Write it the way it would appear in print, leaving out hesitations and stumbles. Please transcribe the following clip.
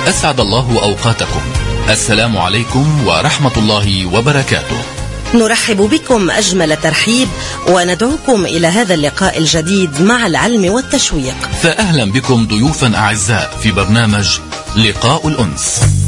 أسعد الله أوقاتكم. السلام عليكم ورحمة الله وبركاته. نرحب بكم أجمل ترحيب وندعوكم إلى هذا اللقاء الجديد مع العلم والتشويق. فأهلا بكم ضيوفا أعزاء في برنامج لقاء الأنس.